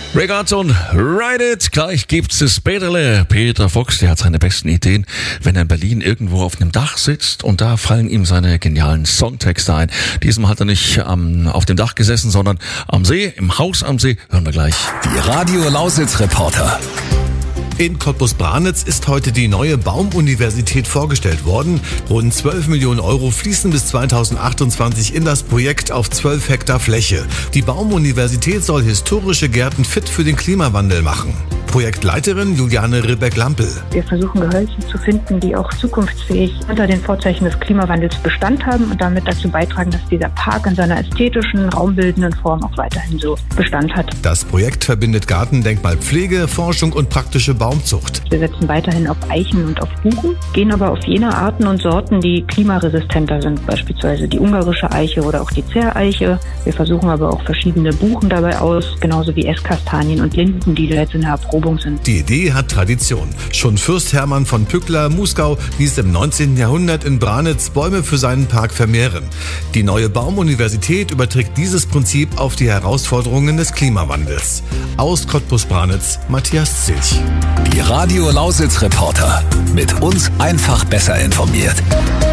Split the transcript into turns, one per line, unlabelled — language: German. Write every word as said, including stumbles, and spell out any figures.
Regards und Ride It. Gleich gibt's das Späterle. Peter Fox, der hat seine besten Ideen, wenn er in Berlin irgendwo auf einem Dach sitzt und da fallen ihm seine genialen Songtexte ein. Diesmal hat er nicht ähm, auf dem Dach gesessen, sondern am See, im Haus am See. Hören wir gleich.
Die Radio Lausitz Reporter.
In Cottbus-Branitz ist heute die neue Baum-Universität vorgestellt worden. Rund zwölf Millionen Euro fließen bis zweitausendachtundzwanzig in das Projekt auf zwölf Hektar Fläche. Die Baum-Universität soll historische Gärten fit für den Klimawandel machen. Projektleiterin Juliane Ribbeck-Lampel.
Wir versuchen Gehölze zu finden, die auch zukunftsfähig unter den Vorzeichen des Klimawandels Bestand haben und damit dazu beitragen, dass dieser Park in seiner ästhetischen, raumbildenden Form auch weiterhin so Bestand hat.
Das Projekt verbindet Gartendenkmalpflege, Forschung und praktische Baumzucht.
Wir setzen weiterhin auf Eichen und auf Buchen, gehen aber auf jene Arten und Sorten, die klimaresistenter sind, beispielsweise die ungarische Eiche oder auch die Zerreiche. Wir versuchen aber auch verschiedene Buchen dabei aus, genauso wie Esskastanien und Linden, die jetzt in der Erprobung sind.
Die Idee hat Tradition. Schon Fürst Hermann von Pückler-Muskau ließ im neunzehnten Jahrhundert in Branitz Bäume für seinen Park vermehren. Die neue Baum-Universität überträgt dieses Prinzip auf die Herausforderungen des Klimawandels. Aus Cottbus-Branitz, Matthias Zilch.
Die Radio Lausitz Reporter. Mit uns einfach besser informiert.